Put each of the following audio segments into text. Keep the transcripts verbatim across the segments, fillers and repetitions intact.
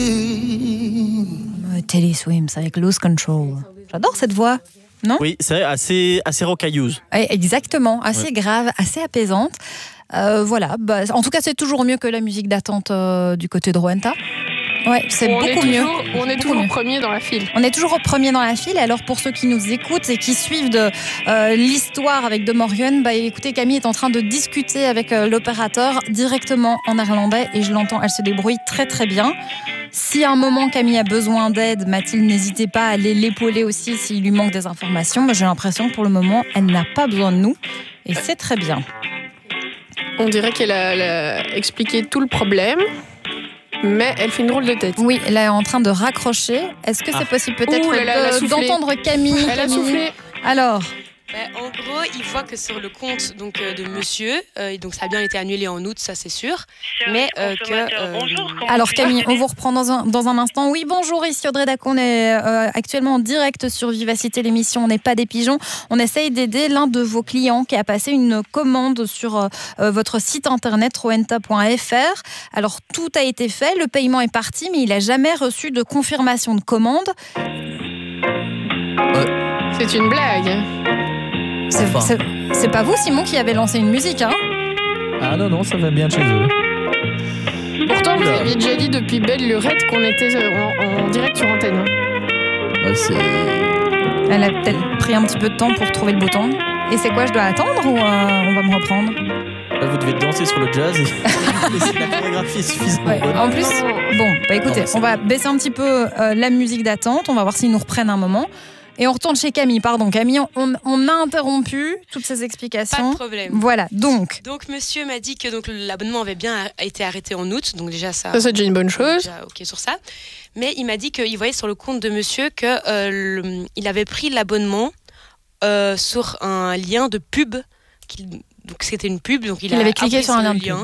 Teddy Swims avec Lose Control. J'adore cette voix, non ? Oui, c'est vrai, assez, assez rocailleuse. Exactement, assez ouais. grave, assez apaisante. Euh, voilà, bah, en tout cas, c'est toujours mieux que la musique d'attente euh, du côté de Rowenta. Ouais, c'est on beaucoup est mieux. Toujours, on est beaucoup toujours mieux. premier dans la file. On est toujours au premier dans la file. Et alors, pour ceux qui nous écoutent et qui suivent de, euh, l'histoire avec De Morgan, bah, écoutez, Camille est en train de discuter avec euh, l'opérateur directement en néerlandais et je l'entends, elle se débrouille très très bien. Si à un moment Camille a besoin d'aide, Mathilde, n'hésitez pas à aller l'épauler aussi s'il lui manque des informations. Mais j'ai l'impression que pour le moment, elle n'a pas besoin de nous et c'est très bien. On dirait qu'elle a, elle a expliqué tout le problème. Mais elle fait une drôle de tête. Oui, elle est en train de raccrocher. Est-ce que c'est ah. possible peut-être Ouh là là, de, d'entendre Camille ? Elle a Camille. soufflé. Alors bah, en gros, il voit que sur le compte donc, euh, de monsieur, euh, donc ça a bien été annulé en août, ça c'est sûr. Mais euh, que. Euh... Bonjour, alors Camille, on vous reprend dans un, dans un instant. Oui, bonjour, ici Audrey Dacon. On est euh, actuellement en direct sur Vivacité, l'émission On n'est pas des pigeons. On essaye d'aider l'un de vos clients qui a passé une commande sur euh, votre site internet rowenta point f r. Alors tout a été fait, le paiement est parti, mais il n'a jamais reçu de confirmation de commande. Euh. C'est une blague. C'est, enfin. c'est, c'est pas vous, Simon, qui avez lancé une musique, hein ? Ah non, non, ça va bien de chez eux. Pourtant, vous aviez déjà dit depuis belle lurette qu'on était en, en direct sur antenne. Bah, c'est... Elle a peut-être pris un petit peu de temps pour trouver le bouton. Et c'est quoi, je dois attendre ou euh, on va me reprendre ? Là, vous devez danser sur le jazz et la chorégraphie est suffisamment ouais, bonne. En plus, bon, bah écoutez, non, on va baisser un petit peu euh, la musique d'attente. On va voir s'ils nous reprennent un moment. Et on retourne chez Camille, pardon. Camille, on, on a interrompu toutes ces explications. Pas de problème. Voilà, donc. Donc, monsieur m'a dit que donc, l'abonnement avait bien été arrêté en août. Donc, déjà, ça. Ça, c'est déjà une bonne chose. Déjà, ok sur ça. Mais il m'a dit qu'il voyait sur le compte de monsieur qu'il euh, avait pris l'abonnement euh, sur un lien de pub. Donc, c'était une pub. Donc, il, il a avait cliqué sur un lien de lien. pub.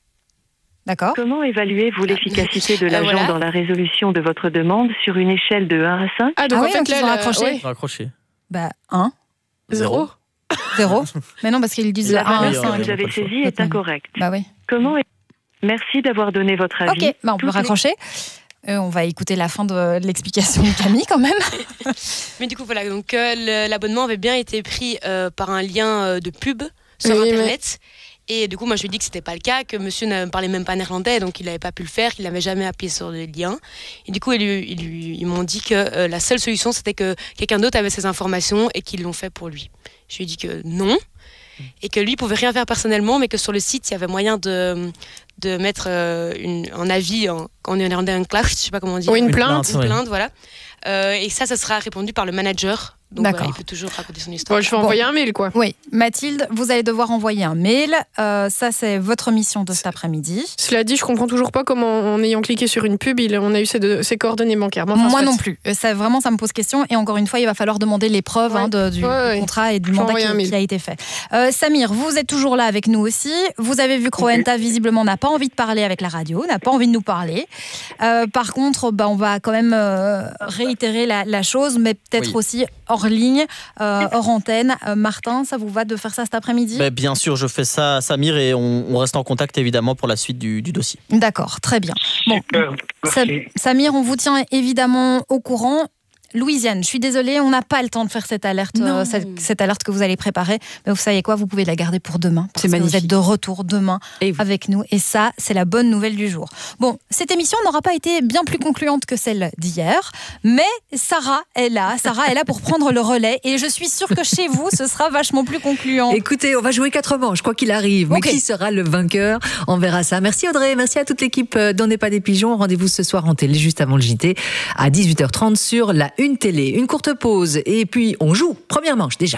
D'accord. Comment évaluez-vous l'efficacité de l'agent euh, voilà. dans la résolution de votre demande sur une échelle de un à cinq ? Ah, donc ah en oui, fait, donc là, ils ont raccroché. Ouais. raccroché. Bah, un. Zéro. Zéro. Mais non, parce qu'ils disent la un à cinq. que vous avez saisi est incorrecte. Bah oui. Comment est... Merci d'avoir donné votre avis. Ok, bah on peut Toutes raccrocher. Les... Euh, on va écouter la fin de l'explication de Camille quand même. Mais du coup, voilà. Donc, euh, l'abonnement avait bien été pris euh, par un lien de pub sur oui, Internet. Mais... Et du coup, moi, je lui ai dit que c'était pas le cas, que monsieur ne parlait même pas néerlandais, donc il n'avait pas pu le faire, qu'il n'avait jamais appuyé sur le lien. Et du coup, ils, ils, ils m'ont dit que euh, la seule solution, c'était que quelqu'un d'autre avait ces informations et qu'ils l'ont fait pour lui. Je lui ai dit que non, et que lui, il pouvait rien faire personnellement, mais que sur le site, il y avait moyen de, de mettre euh, une, un avis, en, quand on est en néerlandais, un klacht, je sais pas comment on dit. Oui, une plainte. Une oui. plainte, voilà. Euh, et ça, ça sera répondu par le manager. Donc D'accord. voilà, il peut toujours raconter son histoire. Bon, je vais bon. envoyer un mail, quoi. Oui, Mathilde, vous allez devoir envoyer un mail. Euh, ça, c'est votre mission de cet après-midi. Cela dit, je comprends toujours pas comment, en ayant cliqué sur une pub, il, on a eu ces, deux, ces coordonnées bancaires. Enfin, Moi non plus. Ça, vraiment, ça me pose question. Et encore une fois, il va falloir demander les preuves ouais. hein, de, du, ouais, du contrat et du je mandat qui, qui a été fait. Euh, Samir, vous êtes toujours là avec nous aussi. Vous avez vu que Rowenta, okay. visiblement, n'a pas envie de parler avec la radio, n'a pas envie de nous parler. Euh, par contre, bah, on va quand même euh, réitérer la, la chose, mais peut-être oui. aussi hors ligne. Euh, hors antenne. Euh, Martin, ça vous va de faire ça cet après-midi ? Ben, bien sûr, je fais ça, Samir, et on, on reste en contact évidemment pour la suite du, du dossier. D'accord, très bien. Bon, Sa- Samir, on vous tient évidemment au courant. Louisiane, je suis désolée, on n'a pas le temps de faire cette alerte, euh, cette, cette alerte que vous allez préparer. Mais vous savez quoi, vous pouvez la garder pour demain. Parce c'est que magnifique. Vous êtes de retour demain et avec nous. Et ça, c'est la bonne nouvelle du jour. Bon, cette émission n'aura pas été bien plus concluante que celle d'hier. Mais Sarah est là. Sarah est là pour prendre le relais. Et je suis sûre que chez vous, ce sera vachement plus concluant. Écoutez, on va jouer quatre manches, quoi qu'il arrive. Mais okay. Qui sera le vainqueur ? On verra ça. Merci Audrey, merci à toute l'équipe d'On n'est pas des pigeons. Rendez-vous ce soir en télé, juste avant le J T, à dix-huit heures trente sur la Une Télé. Une courte pause et puis on joue. Première manche déjà.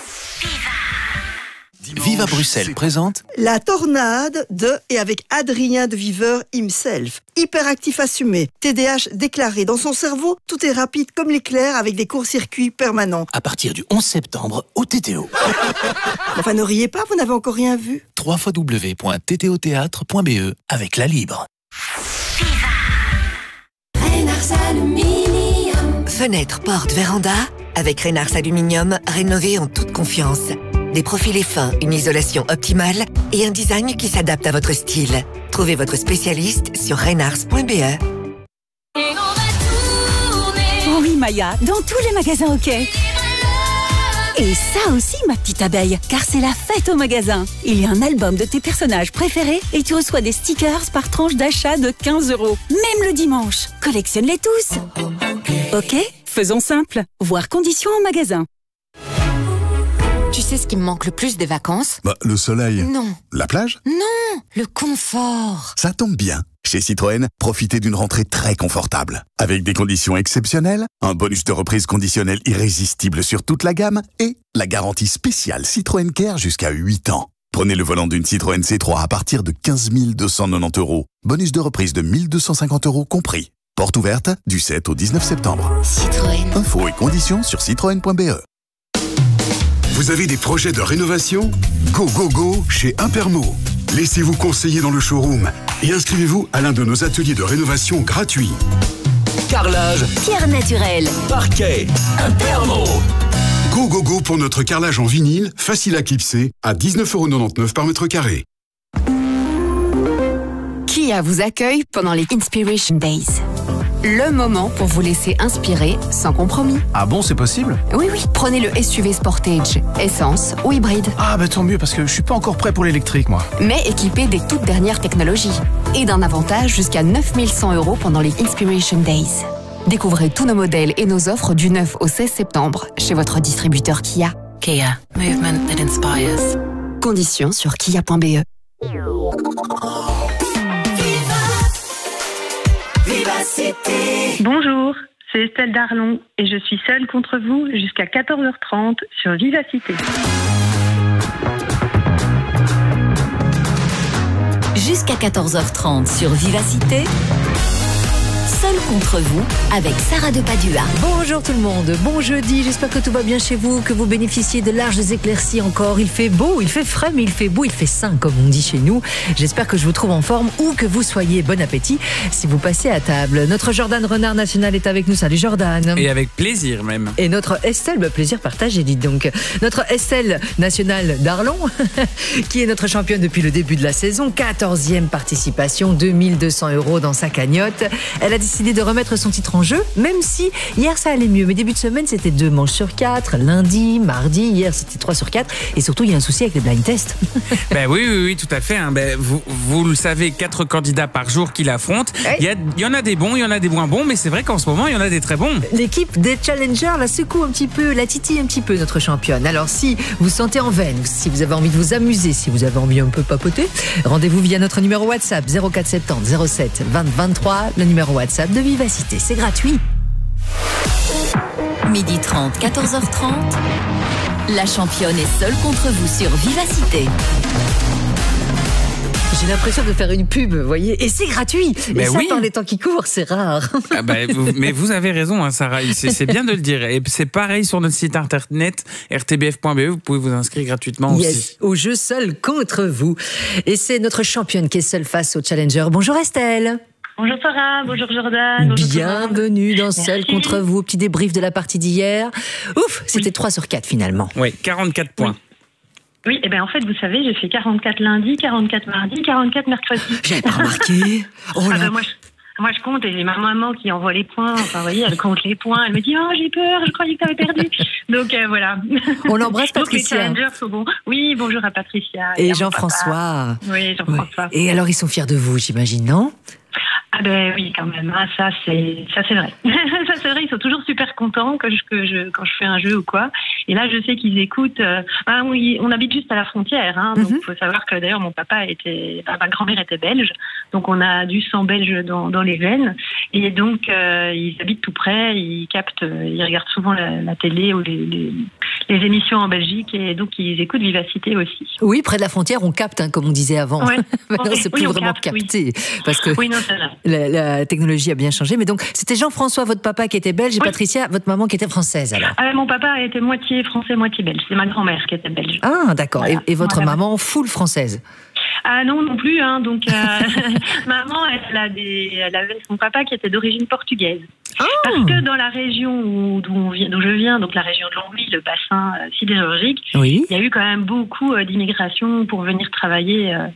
Viva Bruxelles présente La tornade de et avec Adrien de Viveur himself. Hyperactif assumé, T D A H déclaré. Dans son cerveau, tout est rapide comme l'éclair avec des courts-circuits permanents. à partir du onze septembre au T T O. Enfin, ne riez pas, vous n'avez encore rien vu. w w w point t t o théâtre point b e avec la Libre. Fenêtre, porte, véranda, avec Reynars Aluminium, rénové en toute confiance. Des profilés fins, une isolation optimale et un design qui s'adapte à votre style. Trouvez votre spécialiste sur reynars point b e. Maya dans tous les magasins OK. Et ça aussi, ma petite abeille, car c'est la fête au magasin. Il y a un album de tes personnages préférés et tu reçois des stickers par tranche d'achat de quinze euros. Même le dimanche. Collectionne-les tous. OK? Faisons simple. Voir conditions en magasin. Tu sais ce qui me manque le plus des vacances? Bah, le soleil. Non. La plage? Non, le confort. Ça tombe bien. Chez Citroën, profitez d'une rentrée très confortable. Avec des conditions exceptionnelles, un bonus de reprise conditionnel irrésistible sur toute la gamme et la garantie spéciale Citroën Care jusqu'à huit ans. Prenez le volant d'une Citroën C trois à partir de quinze mille deux cent quatre-vingt-dix euros. Bonus de reprise de mille deux cent cinquante euros compris. Porte ouverte du sept au dix-neuf septembre. Citroën. Infos et conditions sur citroën point b e. Vous avez des projets de rénovation? Go, go, go chez Impermo. Laissez-vous conseiller dans le showroom et inscrivez-vous à l'un de nos ateliers de rénovation gratuits. Carrelage, Pierre naturelle, parquet, Impermo. Go, go, go pour notre carrelage en vinyle, facile à clipser, à dix-neuf euros quatre-vingt-dix par mètre carré. Kia vous accueille pendant les Inspiration Days. Le moment pour vous laisser inspirer sans compromis. Ah bon, c'est possible? Oui, oui. Prenez le S U V Sportage, essence ou hybride. Ah bah tant mieux, parce que je suis pas encore prêt pour l'électrique, moi. Mais équipé des toutes dernières technologies. Et d'un avantage jusqu'à neuf mille cent euros pendant les Inspiration Days. Découvrez tous nos modèles et nos offres du neuf au seize septembre chez votre distributeur Kia. Kia, movement that inspires. Conditions sur kia point b e. Bonjour, c'est Estelle Darlon et je suis seule contre vous jusqu'à quatorze heures trente sur Vivacité. Jusqu'à quatorze heures trente sur Vivacité. Seul contre vous avec Sarah de Padua. Bonjour tout le monde, bon jeudi, j'espère que tout va bien chez vous, que vous bénéficiez de larges éclaircies encore. Il fait beau, il fait frais, mais il fait beau, il fait sain comme on dit chez nous. J'espère que je vous trouve en forme ou que vous soyez. Bon appétit si vous passez à table. Notre Jordan Renard National est avec nous. Salut Jordan. Et avec plaisir même. Et notre Estelle, bah, plaisir partagé, dites donc. Notre Estelle Nationale d'Arlon, qui est notre championne depuis le début de la saison. quatorzième participation, deux mille deux cents euros dans sa cagnotte. Elle a décidé de remettre son titre en jeu, même si hier ça allait mieux. Mais début de semaine, c'était deux manches sur quatre. Lundi, mardi, hier c'était trois sur quatre. Et surtout, il y a un souci avec les blind tests. Ben oui, oui, oui, tout à fait. Hein. Ben, vous, vous le savez, quatre candidats par jour qui l'affrontent. Oui. Il y, a, il y en a des bons, il y en a des moins bons, mais c'est vrai qu'en ce moment, il y en a des très bons. L'équipe des challengers la secoue un petit peu, la titille un petit peu, notre championne. Alors si vous sentez en veine, si vous avez envie de vous amuser, si vous avez envie un peu papoter, rendez-vous via notre numéro WhatsApp zéro quatre soixante-dix zéro sept vingt vingt-trois, le numéro WhatsApp de Vivacité. C'est gratuit. midi trente, quatorze heures trente. La championne est seule contre vous sur Vivacité. J'ai l'impression de faire une pub, vous voyez, et c'est gratuit. Mais et ça, oui. Par les temps qui courent, c'est rare. Ah bah, vous, mais vous avez raison, hein, Sarah. C'est, c'est bien de le dire. Et c'est pareil sur notre site internet r t b f point b e. Vous pouvez vous inscrire gratuitement yes, aussi. Au jeu seul contre vous. Et c'est notre championne qui est seule face au challenger. Bonjour Estelle. Bonjour Sarah, bonjour Jordan. Bonjour Bienvenue dans Seul contre vous. Petit débrief de la partie d'hier. Ouf, c'était oui. trois sur quatre finalement. Oui, quarante-quatre points. Oui. Oui, et bien en fait, vous savez, j'ai fait quarante-quatre lundi, quarante-quatre mardi, quarante-quatre mercredi. J'avais pas remarqué. Oh là. Ah ben moi, je, moi, je compte et j'ai ma maman qui envoie les points. Enfin, vous voyez, elle compte les points. Elle me dit, oh, j'ai peur, je croyais que t'avais perdu. Donc euh, voilà. On l'embrasse, Patricia. Donc, les challengers sont bons. Oui, bonjour à Patricia. Et, et Jean-François. Oui, Jean-François. Ouais. Et alors, ils sont fiers de vous, j'imagine, non ? Ah ben oui, quand même. Ah, ça c'est ça c'est vrai. Ça c'est vrai. Ils sont toujours super contents que je, que je quand je fais un jeu ou quoi. Et là, je sais qu'ils écoutent. Euh, ah oui, on habite juste à la frontière, hein, donc il mm-hmm. faut savoir que d'ailleurs mon papa était, enfin, ma grand-mère était belge, donc on a du sang belge dans, dans les veines. Et donc euh, ils habitent tout près, ils captent, ils regardent souvent la, la télé ou les, les les émissions en Belgique et donc ils écoutent Vivacité aussi. Oui, près de la frontière, on capte, hein, comme on disait avant. Ouais. Maintenant, c'est plus oui, vraiment capte, capté, oui. parce que oui, non, c'est vrai. La, la technologie a bien changé. Mais donc, c'était Jean-François, votre papa, qui était belge, et oui. Patricia, votre maman, qui était française, alors. Ah, mon papa était moitié français, moitié belge. C'est ma grand-mère qui était belge. Ah, d'accord. Voilà. Et, et votre voilà. maman, full française? Ah non, non plus. Hein. Donc, euh, maman, elle, a des, elle avait son papa qui était d'origine portugaise. Oh. Parce que dans la région où, d'où, on vient, d'où je viens, donc la région de Longwy, le bassin euh, sidérurgique, oui. il y a eu quand même beaucoup euh, d'immigration pour venir travailler euh,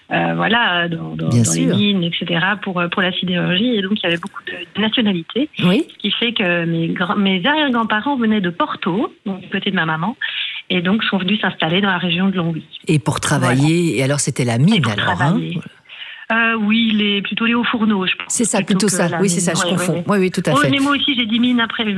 euh, voilà, dans, dans, dans les mines, et cetera, pour, pour la sidérurgie. Et donc, il y avait beaucoup de nationalités. Oui. Ce qui fait que mes, mes arrière-grands-parents venaient de Porto, donc du côté de ma maman, et donc sont venus s'installer dans la région de Longwy. Et pour travailler, voilà. Et alors c'était la mine, alors hein euh, Oui, les, plutôt les hauts fourneaux, je pense. C'est ça, plutôt, plutôt ça. Oui, c'est ça, je ouais, confonds. Oui, ouais. oui, tout à oh, fait. Mais moi aussi, j'ai dit mine après.